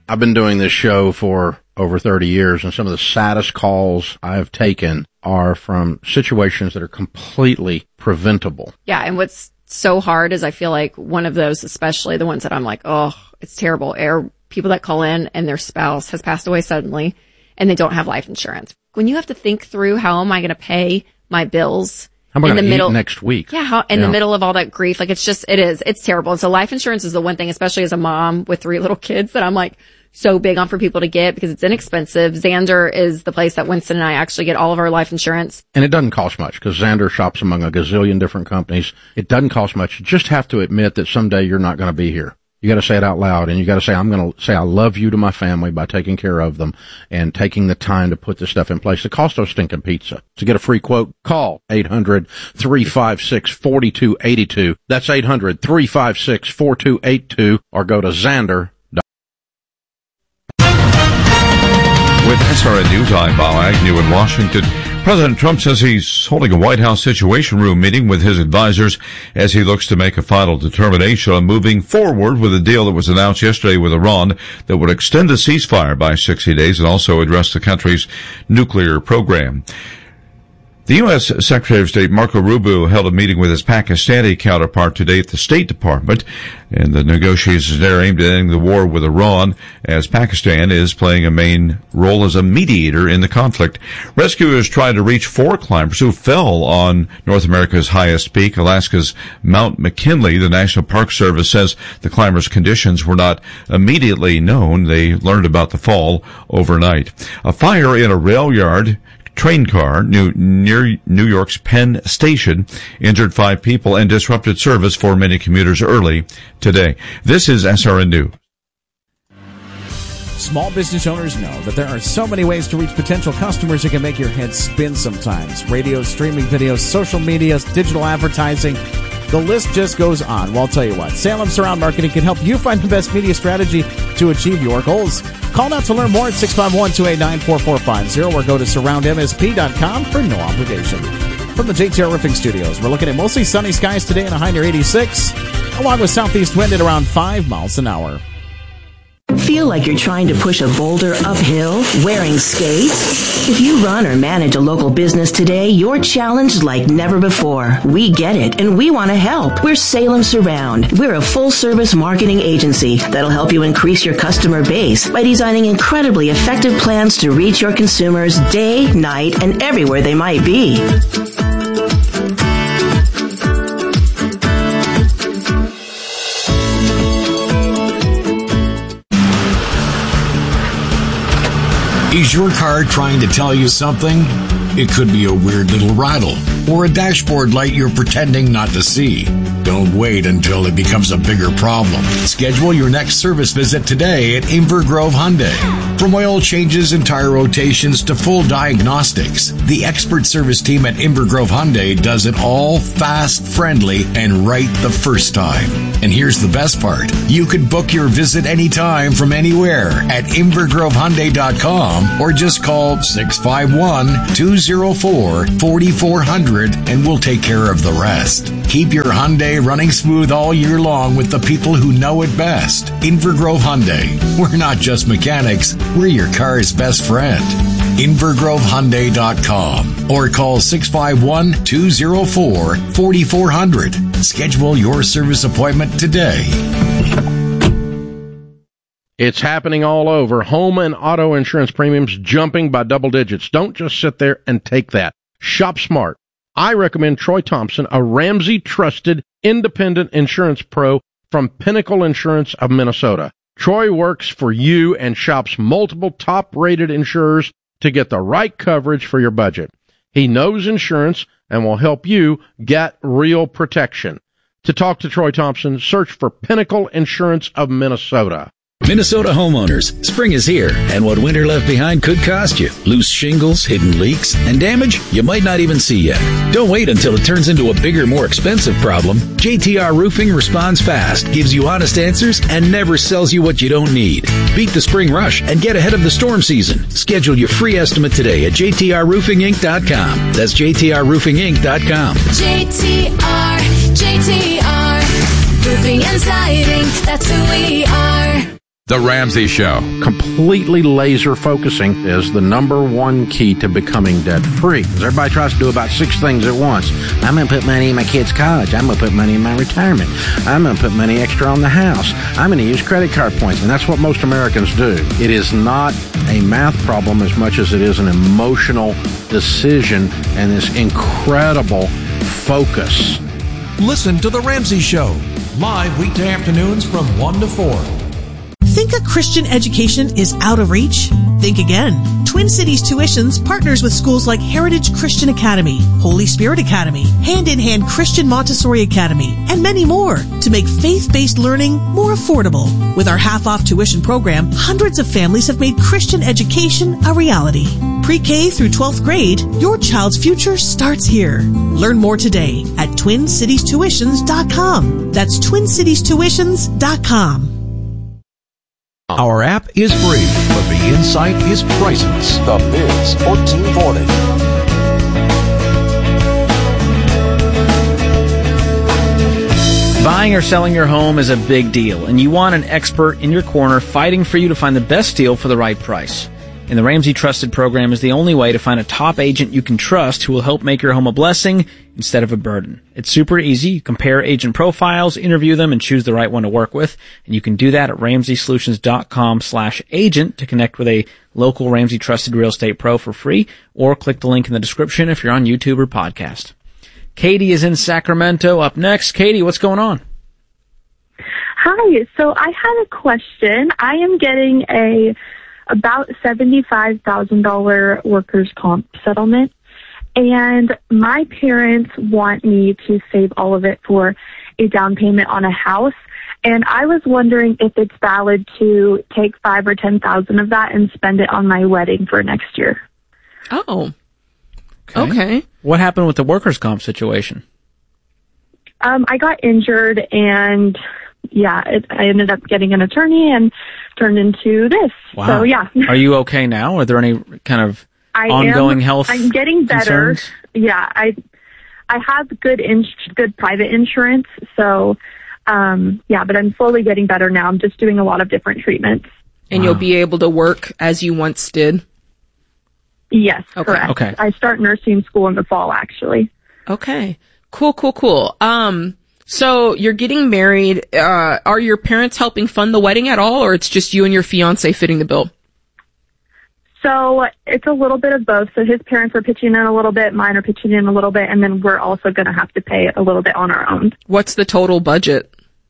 I've been doing this show for over 30 years, and some of the saddest calls I have taken are from situations that are completely preventable. Yeah, and what's so hard is I feel like one of those, especially the ones that I'm like, oh, it's terrible, are people that call in and their spouse has passed away suddenly and they don't have life insurance. When you have to think through, how am I going to pay my bills? How am I going to eat next week? Yeah, in the middle of all that grief, like it's terrible. And so life insurance is the one thing, especially as a mom with 3 little kids, that I'm like so big on for people to get because it's inexpensive. Xander is the place that Winston and I actually get all of our life insurance. And it doesn't cost much because Xander shops among a gazillion different companies. It doesn't cost much. You just have to admit that someday you're not going to be here. You got to say it out loud, and you got to say, I'm going to say I love you to my family by taking care of them and taking the time to put this stuff in place. It costs us stinking pizza. To get a free quote, call 800-356-4282. That's 800-356-4282, or go to Xander. With SRN News, I'm Bob Agnew in Washington. President Trump says he's holding a White House Situation Room meeting with his advisors as he looks to make a final determination on moving forward with a deal that was announced yesterday with Iran that would extend the ceasefire by 60 days and also address the country's nuclear program. The U.S. Secretary of State Marco Rubio held a meeting with his Pakistani counterpart today at the State Department, and the negotiations there aimed at ending the war with Iran, as Pakistan is playing a main role as a mediator in the conflict. Rescuers tried to reach 4 climbers who fell on North America's highest peak, Alaska's Mount McKinley. The National Park Service says the climbers' conditions were not immediately known. They learned about the fall overnight. A fire in a rail yard train car near New York's Penn Station injured 5 people and disrupted service for many commuters early today. This is SRN News. Small business owners know that there are so many ways to reach potential customers it can make your head spin sometimes. Radio, streaming videos, social media, digital advertising. The list just goes on. Well, I'll tell you what, Salem Surround Marketing can help you find the best media strategy to achieve your goals. Call now to learn more at 651-289-4450 or go to surroundmsp.com for no obligation. From the JTR Roofing Studios, we're looking at mostly sunny skies today and a high near 86, along with southeast wind at around 5 miles an hour. Feel like you're trying to push a boulder uphill wearing skates? If you run or manage a local business today, you're challenged like never before. We get it, and we want to help. We're Salem Surround. We're a full-service marketing agency that'll help you increase your customer base by designing incredibly effective plans to reach your consumers day, night, and everywhere they might be. Is your car trying to tell you something? It could be a weird little rattle or a dashboard light you're pretending not to see. Don't wait until it becomes a bigger problem. Schedule your next service visit today at Inver Grove Hyundai. From oil changes and tire rotations to full diagnostics, the expert service team at Inver Grove Hyundai does it all fast, friendly, and right the first time. And here's the best part. You could book your visit anytime from anywhere at InvergroveHyundai.com or just call 651-204-4400 and we'll take care of the rest. Keep your Hyundai running smooth all year long with the people who know it best. Inver Grove Hyundai. We're not just mechanics, we're your car's best friend. InvergroveHyundai.com or call 651-204-4400. Schedule your service appointment today. It's happening all over. Home and auto insurance premiums jumping by double digits. Don't just sit there and take that. Shop smart. I recommend Troy Thompson, a Ramsey trusted independent insurance pro from Pinnacle Insurance of Minnesota. Troy works for you and shops multiple top-rated insurers to get the right coverage for your budget. He knows insurance and will help you get real protection. To talk to Troy Thompson, search for Pinnacle Insurance of Minnesota. Minnesota homeowners, spring is here, and what winter left behind could cost you. Loose shingles, hidden leaks, and damage you might not even see yet. Don't wait until it turns into a bigger, more expensive problem. JTR Roofing responds fast, gives you honest answers, and never sells you what you don't need. Beat the spring rush and get ahead of the storm season. Schedule your free estimate today at JTRRoofingInc.com. That's JTRRoofingInc.com. JTR, Roofing and Siding, that's who we are. The Ramsey Show. Completely laser focusing is the number one key to becoming debt-free. Because everybody tries to do about 6 things at once. I'm going to put money in my kid's college. I'm going to put money in my retirement. I'm going to put money extra on the house. I'm going to use credit card points. And that's what most Americans do. It is not a math problem as much as it is an emotional decision and this incredible focus. Listen to The Ramsey Show, live weekday afternoons from 1 to 4. Think a Christian education is out of reach? Think again. Twin Cities Tuitions partners with schools like Heritage Christian Academy, Holy Spirit Academy, Hand in Hand Christian Montessori Academy, and many more to make faith-based learning more affordable. With our half-off tuition program, hundreds of families have made Christian education a reality. Pre-K through 12th grade, your child's future starts here. Learn more today at TwinCitiesTuitions.com. That's TwinCitiesTuitions.com. Our app is free, but the insight is priceless. The Biz 1440. Buying or selling your home is a big deal, and you want an expert in your corner fighting for you to find the best deal for the right price. And the Ramsey Trusted program is the only way to find a top agent you can trust who will help make your home a blessing instead of a burden. It's super easy. You compare agent profiles, interview them, and choose the right one to work with. And you can do that at RamseySolutions.com/agent to connect with a local Ramsey Trusted real estate pro for free, or click the link in the description if you're on YouTube or podcast. Katie is in Sacramento up next. Katie, what's going on? Hi. So I had a question. I am getting about $75,000 workers' comp settlement, and my parents want me to save all of it for a down payment on a house, and I was wondering if it's valid to take $5,000 or $10,000 of that and spend it on my wedding for next year. Oh, okay. What happened with the workers' comp situation? I got injured, and I ended up getting an attorney and turned into this. Wow. So, yeah. Are you okay now? Are there any kind of ongoing health I'm getting better. concerns? Yeah, I have good private insurance, so, but I'm slowly getting better now. I'm just doing a lot of different treatments. And you'll be able to work as you once did? Yes, okay. Correct. Okay. I start nursing school in the fall, actually. Okay. Cool. So you're getting married. Are your parents helping fund the wedding at all, or it's just you and your fiance fitting the bill? So it's a little bit of both. So his parents are pitching in a little bit, mine are pitching in a little bit, and then we're also going to have to pay a little bit on our own. What's the total budget?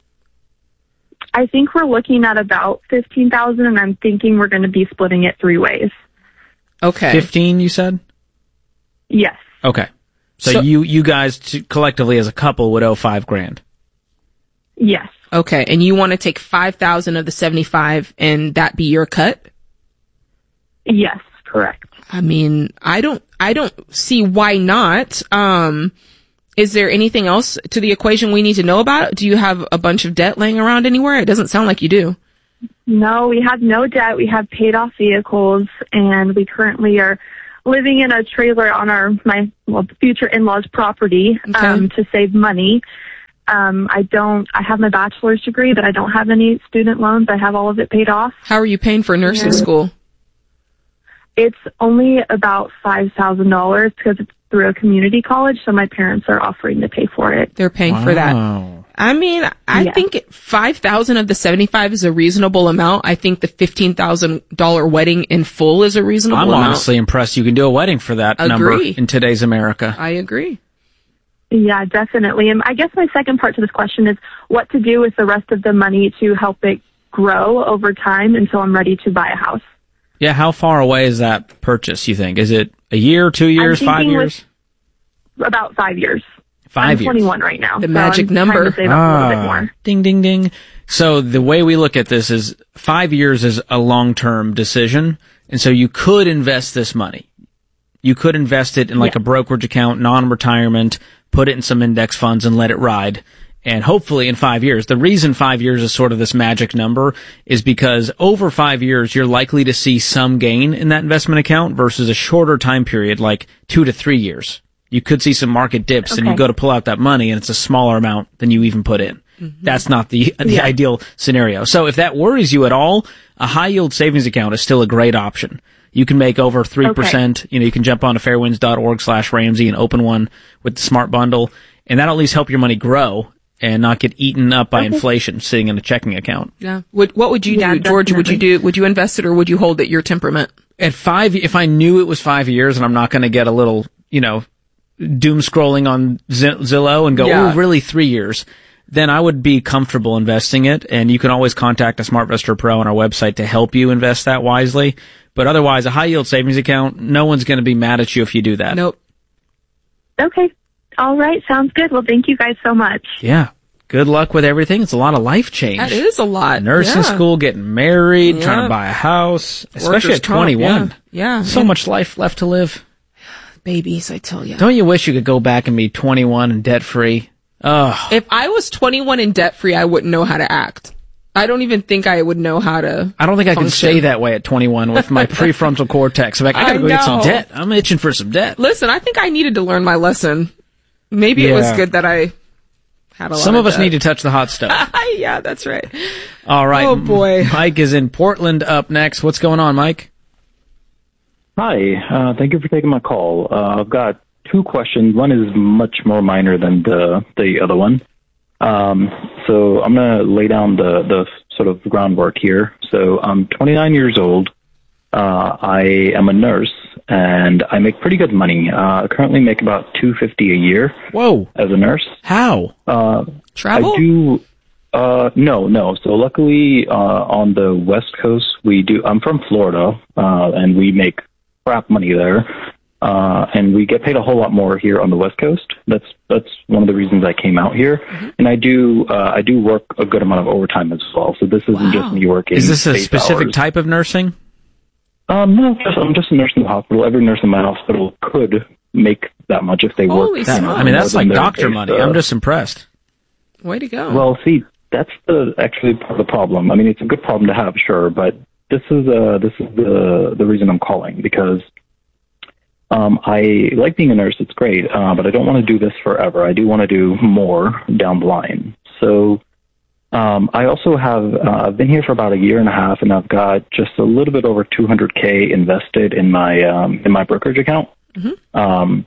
I think we're looking at about $15,000, and I'm thinking we're going to be splitting it 3 ways. Okay. 15, you said? Yes. Okay. So you guys collectively as a couple would owe $5,000. Yes. Okay, and you want to take $5,000 of the $75,000 and that be your cut? Yes, correct. I mean, I don't see why not. Is there anything else to the equation we need to know about? Do you have a bunch of debt laying around anywhere? It doesn't sound like you do. No, we have no debt. We have paid off vehicles, and we currently are living in a trailer on my future in-laws' property to save money. I have my bachelor's degree, but I don't have any student loans. I have all of it paid off. How are you paying for nursing school? It's only about $5,000 because it's through a community college, so my parents are offering to pay for it. They're paying for that. I mean, I think $5,000 of the $75,000 is a reasonable amount. I think the $15,000 wedding in full is a reasonable amount. I'm honestly impressed you can do a wedding for that number in today's America. I agree. Yeah, definitely. And I guess my second part to this question is what to do with the rest of the money to help it grow over time until I'm ready to buy a house. Yeah, how far away is that purchase, you think? Is it a year, 2 years, 5 years? About 5 years. 5 years. I'm 21 right now. The magic number. Trying to save up a little bit more. Ding, ding, ding. So the way we look at this is 5 years is a long-term decision. And so you could invest this money. You could invest it in like a brokerage account, non-retirement, put it in some index funds and let it ride. And hopefully in 5 years, the reason 5 years is sort of this magic number is because over 5 years, you're likely to see some gain in that investment account versus a shorter time period, like 2 to 3 years. You could see some market dips and you go to pull out that money and it's a smaller amount than you even put in. That's not the ideal scenario. So if that worries you at all, a high yield savings account is still a great option. You can make over 3%. Okay. You can jump on to fairwinds.org/Ramsey and open one with the Smart Bundle, and that'll at least help your money grow and not get eaten up by inflation sitting in a checking account. Yeah. What would you do, George? Would you invest it or would you hold it your temperament? At 5, if I knew it was 5 years and I'm not going to get a little, doom scrolling on Zillow and go, oh, really 3 years, then I would be comfortable investing it. And you can always contact a SmartVestor Pro on our website to help you invest that wisely. But otherwise, a high yield savings account, no one's going to be mad at you if you do that. Nope. Okay. All right. Sounds good. Well, thank you guys so much. Yeah. Good luck with everything. It's a lot of life change. That is a lot. Nursing school, getting married, trying to buy a house, especially at 21. Yeah. So much life left to live. Babies, I tell you. Don't you wish you could go back and be 21 and debt-free? Oh. If I was 21 and debt-free, I wouldn't know how to act. I don't even think I would know how to I don't think I could stay that way at 21 with my prefrontal cortex. I'm like, I gotta go get some debt. I'm itching for some debt. Listen, I think I needed to learn my lesson. Maybe it was good that I had a lot Some of us need to touch the hot stuff. Yeah, that's right. All right. Oh, boy. Mike is in Portland up next. What's going on, Mike? Hi. Thank you for taking my call. I've got 2 questions. One is much more minor than the other one. So I'm going to lay down the sort of groundwork here. So I'm 29 years old. I am a nurse and I make pretty good money. I currently make about $250 a year. Whoa. As a nurse. How? Travel? I do, no. So luckily, on the West Coast, I'm from Florida, and we make crap money there. And we get paid a whole lot more here on the West Coast. That's one of the reasons I came out here. Mm-hmm. And I do work a good amount of overtime as well. So this isn't just me working. Is this a specific type of nursing? No, I'm just a nurse in the hospital. Every nurse in my hospital could make that much if they work. I mean, that's like doctor money. I'm just impressed. Way to go. Well, see, that's actually part of the problem. I mean, it's a good problem to have, sure, but this is the reason I'm calling, because I like being a nurse. It's great, but I don't want to do this forever. I do want to do more down the line. So I also have I've been here for about a year and a half, and I've got just a little bit over $200K invested in my brokerage account. Mm-hmm.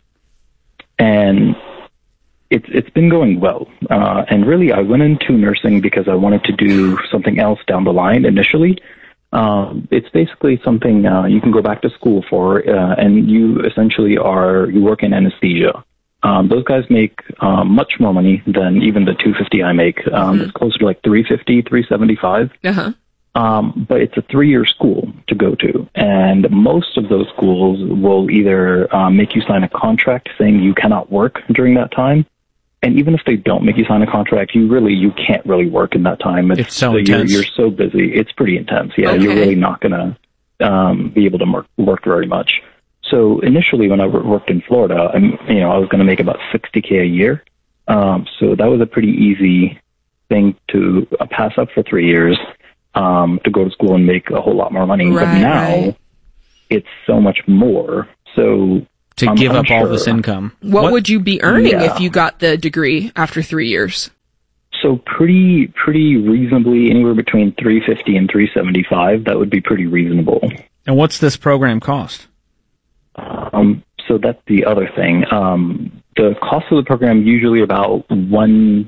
And it's been going well. And really, I went into nursing because I wanted to do something else down the line initially. It's basically something you can go back to school for, and you essentially you work in anesthesia. Those guys make much more money than even the $250 I make. It's closer to like $350, $375. Uh-huh. But it's a 3-year school to go to, and most of those schools will either make you sign a contract saying you cannot work during that time. And even if they don't make you sign a contract, you can't really work in that time. It's so intense. You're so busy. It's pretty intense. Yeah, okay. You're really not going to be able to work very much. So initially, when I worked in Florida, I was going to make about $60K a year. So that was a pretty easy thing to pass up for 3 years, to go to school and make a whole lot more money. Right, but now it's so much more. So to give up all this income. What would you be earning if you got the degree after 3 years? So pretty reasonably, anywhere between $350 and $375. That would be pretty reasonable. And what's this program cost? So that's the other thing. The cost of the program usually about $130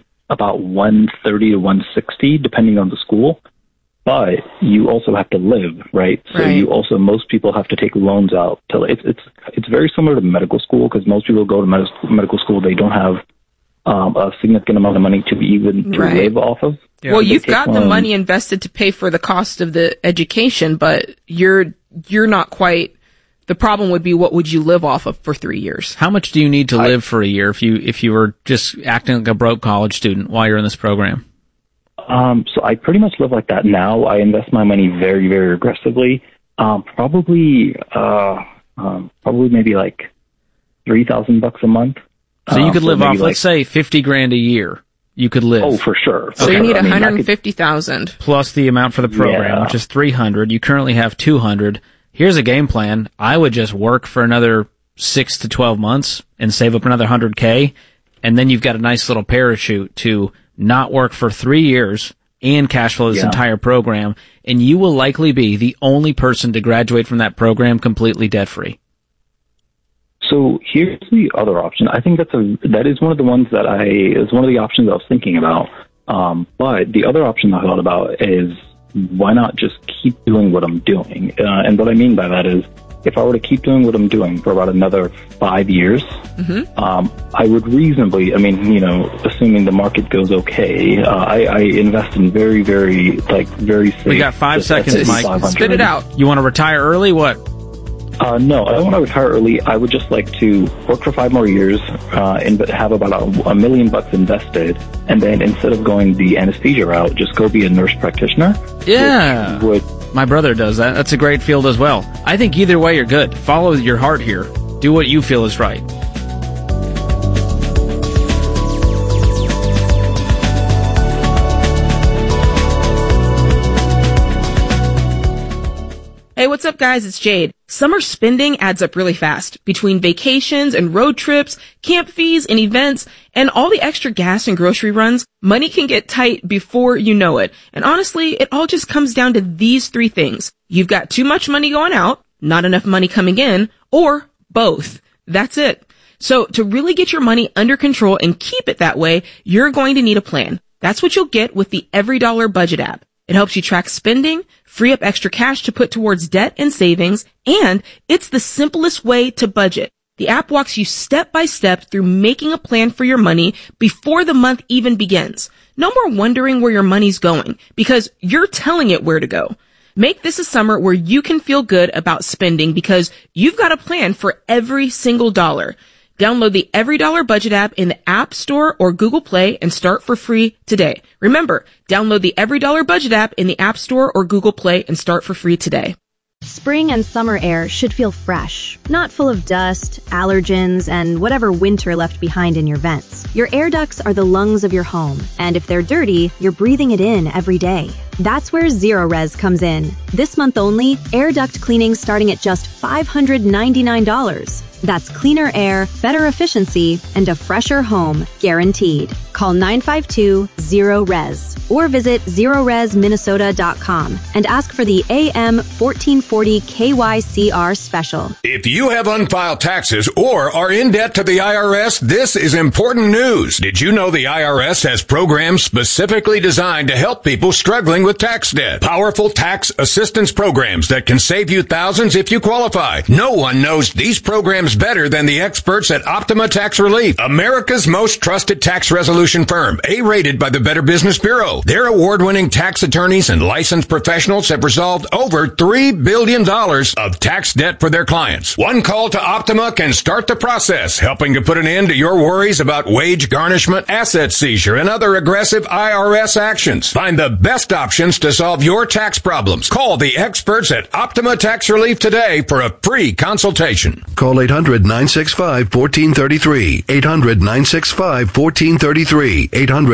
to $160, depending on the school. But you also have to live, right? So most people have to take loans out. It's very similar to medical school, because most people go to medical school, they don't have a significant amount of money to live off of. Yeah. Well, you've got the money invested to pay for the cost of the education, but you're not quite. The problem would be, what would you live off of for 3 years? How much do you need to live for a year if you were just acting like a broke college student while you're in this program? So I pretty much live like that now. I invest my money very, very aggressively. Probably maybe like $3,000 a month. So you could live off, let's say, $50,000 a year. You could live. Oh, for sure. So you need $150,000 plus the amount for the program, which is $300. You currently have $200. Here's a game plan. I would just work for another 6 to 12 months and save up another $100K, and then you've got a nice little parachute to not work for 3 years, and cash flow this entire program, and you will likely be the only person to graduate from that program completely debt-free. So here's the other option. I think that is one of the ones is one of the options I was thinking about. But the other option I thought about is, why not just keep doing what I'm doing? And what I mean by that is, if I were to keep doing what I'm doing for about another 5 years, I would reasonably, assuming the market goes okay, I invest in very, very safe. We got 5 seconds, Mike. Spit it out. You want to retire early? What? No, I don't want to retire early. I would just like to work for 5 more years, and have about $1 million invested, and then instead of going the anesthesia route, just go be a nurse practitioner. Yeah. My brother does that. That's a great field as well. I think either way you're good. Follow your heart here. Do what you feel is right. Hey, what's up, guys? It's Jade. Summer spending adds up really fast. Between vacations and road trips, camp fees and events, and all the extra gas and grocery runs, money can get tight before you know it. And honestly, it all just comes down to these 3 things. You've got too much money going out, not enough money coming in, or both. That's it. So to really get your money under control and keep it that way, you're going to need a plan. That's what you'll get with the EveryDollar Budget app. It helps you track spending, free up extra cash to put towards debt and savings, and it's the simplest way to budget. The app walks you step by step through making a plan for your money before the month even begins. No more wondering where your money's going, because you're telling it where to go. Make this a summer where you can feel good about spending because you've got a plan for every single dollar. Download the EveryDollar Budget app in the App Store or Google Play and start for free today. Remember, download the EveryDollar Budget app in the App Store or Google Play and start for free today. Spring and summer air should feel fresh, not full of dust, allergens, and whatever winter left behind in your vents. Your air ducts are the lungs of your home, and if they're dirty, you're breathing it in every day. That's where Zerorez comes in. This month only, air duct cleaning starting at just $599. That's cleaner air, better efficiency, and a fresher home, guaranteed. Call 952-ZERO-RES or visit ZeroResMinnesota.com and ask for the AM 1440 KYCR special. If you have unfiled taxes or are in debt to the IRS, this is important news. Did you know the IRS has programs specifically designed to help people struggling with tax debt? Powerful tax assistance programs that can save you thousands if you qualify. No one knows these programs better than the experts at Optima Tax Relief, America's most trusted tax resolution firm, A-rated by the Better Business Bureau. Their award-winning tax attorneys and licensed professionals have resolved over $3 billion of tax debt for their clients. One call to Optima can start the process, helping to put an end to your worries about wage garnishment, asset seizure, and other aggressive IRS actions. Find the best options to solve your tax problems. Call the experts at Optima Tax Relief today for a free consultation. Call 800-965-1433. 800-965-1433.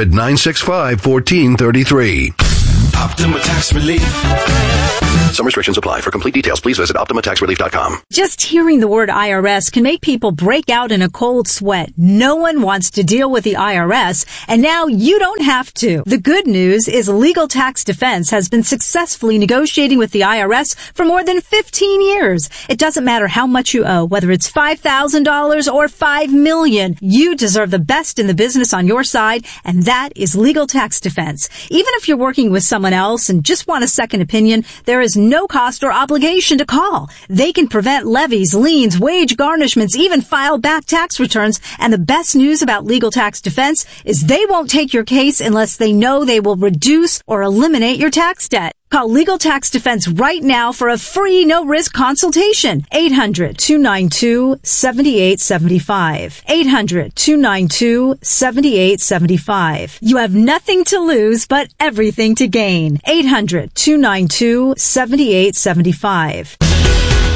800-965-1433. Optima Tax Relief. Some restrictions apply. For complete details, please visit OptimaTaxRelief.com. Just hearing the word IRS can make people break out in a cold sweat. No one wants to deal with the IRS, and now you don't have to. The good news is Legal Tax Defense has been successfully negotiating with the IRS for more than 15 years. It doesn't matter how much you owe, whether it's $5,000 or $5 million. You deserve the best in the business on your side, and that is Legal Tax Defense. Even if you're working with someone else and just want a second opinion, there is no cost or obligation to call. They can prevent levies, liens, wage garnishments, even file back tax returns. And the best news about Legal Tax Defense is they won't take your case unless they know they will reduce or eliminate your tax debt. Call Legal Tax Defense right now for a free, no-risk consultation. 800-292-7875. 800-292-7875. You have nothing to lose, but everything to gain. 800-292-7875.